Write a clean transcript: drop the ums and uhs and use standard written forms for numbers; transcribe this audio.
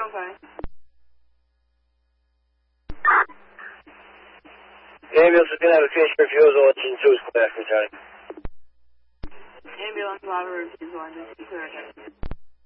okay. Ambulance is going to have a case refusal at 2 square, Charlie. Ambulance, driver refusal, I just clear again.